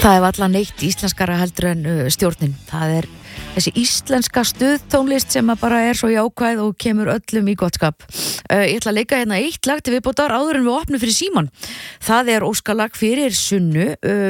Það allan neitt íslenskara heldur en stjórnin. Það þessi íslenska stuðtónlist sem bara svo jákvæð og kemur öllum í gott skap. Ég ætla að leika hérna eitt lag til viðbótar áður en við opnum fyrir símann. Það óskalag fyrir Sunnu.